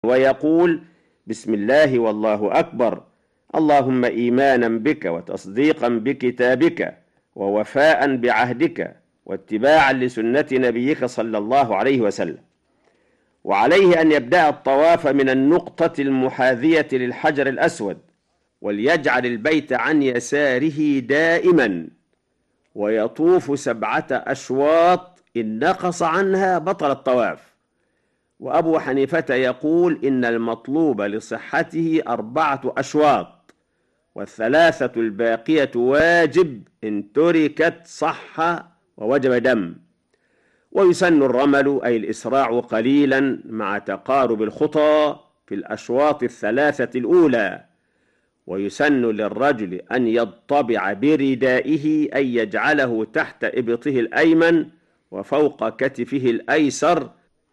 ويقول: بسم الله والله أكبر، اللهم إيمانا بك وتصديقا بكتابك ووفاء بعهدك واتباعا لسنة نبيك صلى الله عليه وسلم. وعليه أن يبدأ الطواف من النقطة المحاذية للحجر الأسود، وليجعل البيت عن يساره دائما، ويطوف 7 أشواط، إن نقص عنها بطل الطواف. وأبو حنيفة يقول إن المطلوب لصحته 4 أشواط، والثلاثة الباقية واجب، إن تركت صح ووجب دم. ويسن الرمل أي الإسراع قليلا مع تقارب الخطى في الأشواط الثلاثة الأولى. ويسن للرجل أن يضطبع بردائه، أي يجعله تحت إبطه الأيمن وفوق كتفه الأيسر.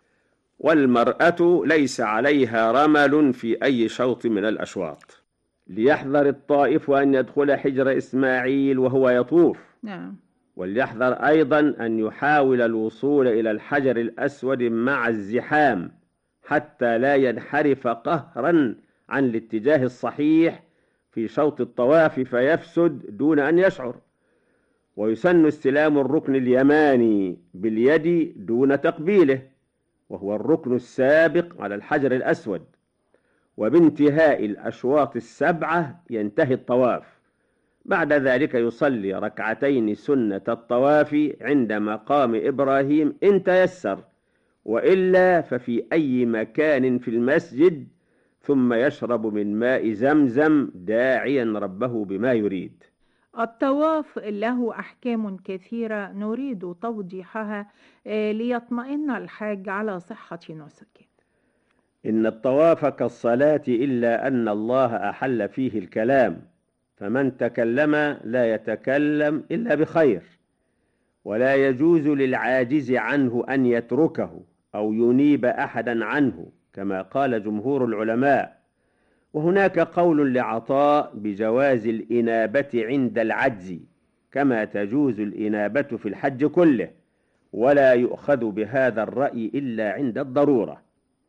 والمرأة ليس عليها رمل في أي شوط من الأشواط. ليحذر الطائف أن يدخل حجر إسماعيل وهو يطوف. نعم. وليحذر أيضا أن يحاول الوصول إلى الحجر الأسود مع الزحام، حتى لا ينحرف قهرا عن الاتجاه الصحيح في شوط الطواف فيفسد دون أن يشعر. ويسن استلام الركن اليماني باليد دون تقبيله، وهو الركن السابق على الحجر الأسود. وبانتهاء الأشواط 7 ينتهي الطواف. بعد ذلك يصلي 2 ركعتين سنة الطواف عند مقام إبراهيم إن تيسر، وإلا ففي أي مكان في المسجد، ثم يشرب من ماء زمزم داعيا ربه بما يريد. الطواف له أحكام كثيرة نريد توضيحها ليطمئن الحاج على صحة نسكه. إن الطواف كالصلاة، إلا أن الله أحل فيه الكلام، فمن تكلم لا يتكلم إلا بخير. ولا يجوز للعاجز عنه أن يتركه أو ينيب أحدا عنه، كما قال جمهور العلماء. وهناك قول لعطاء بجواز الإنابة عند العجز، كما تجوز الإنابة في الحج كله، ولا يؤخذ بهذا الرأي إلا عند الضرورة.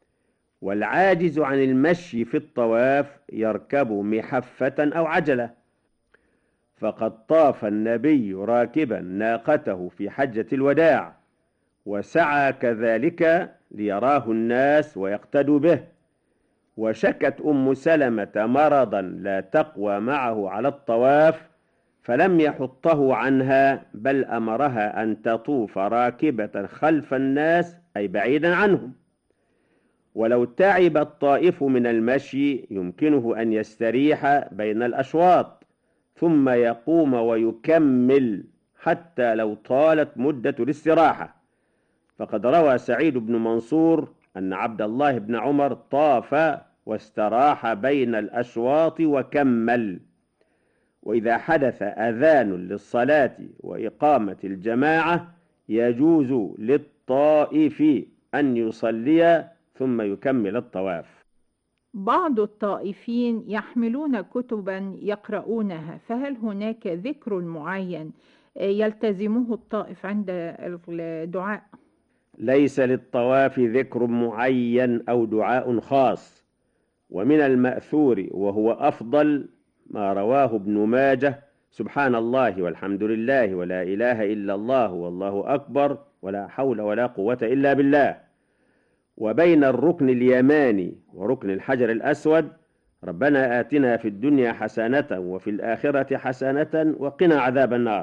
والعاجز عن المشي في الطواف يركب محفة أو عجلة، فقد طاف النبي راكبا ناقته في حجة الوداع، وسعى كذلك ليراه الناس ويقتدوا به. وشكت أم سلمة مرضا لا تقوى معه على الطواف، فلم يحطه عنها، بل أمرها أن تطوف راكبة خلف الناس، أي بعيدا عنهم. ولو تعب الطائف من المشي يمكنه أن يستريح بين الأشواط، ثم يقوم ويكمل حتى لو طالت مدة الاستراحة. فقد روى سعيد بن منصور أن عبد الله بن عمر طاف واستراح بين الأشواط وكمل. وإذا حدث أذان للصلاة وإقامة الجماعة يجوز للطائف أن يصلي ثم يكمل الطواف. بعض الطائفين يحملون كتبا يقرؤونها، فهل هناك ذكر معين يلتزمه الطائف عند الدعاء؟ ليس للطواف ذكر معين أو دعاء خاص. ومن المأثور وهو أفضل ما رواه ابن ماجه: سبحان الله والحمد لله ولا إله إلا الله والله أكبر ولا حول ولا قوة إلا بالله. وبين الركن اليماني وركن الحجر الأسود: ربنا آتنا في الدنيا حسنة وفي الآخرة حسنة وقنا عذاب النار.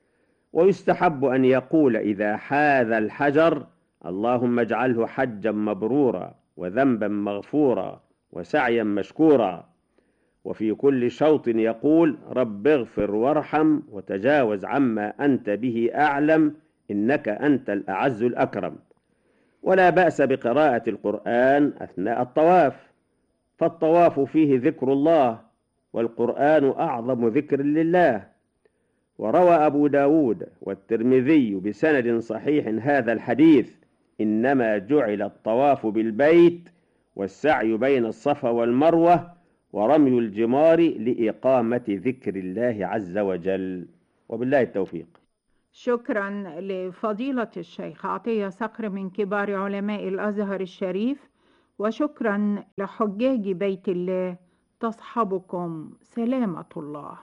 ويستحب أن يقول إذا حاذ الحجر: اللهم اجعله حجا مبرورا وذنبا مغفورا وسعيا مشكورا. وفي كل شوط يقول: رب اغفر وارحم وتجاوز عما أنت به أعلم إنك أنت الأعز الأكرم. ولا بأس بقراءة القرآن أثناء الطواف، فالطواف فيه ذكر الله، والقرآن أعظم ذكر لله. وروى أبو داود والترمذي بسند صحيح هذا الحديث: إنما جعل الطواف بالبيت والسعي بين الصفا والمروة ورمي الجمار لإقامة ذكر الله عز وجل. وبالله التوفيق. شكرا لفضيلة الشيخ عطية صقر من كبار علماء الأزهر الشريف، وشكرا لحجاج بيت الله. تصحبكم سلامة الله.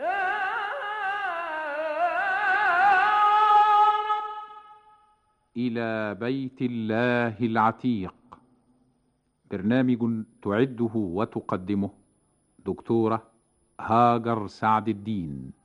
إلى بيت الله العتيق، برنامج تعده وتقدمه دكتورة هاجر سعد الدين.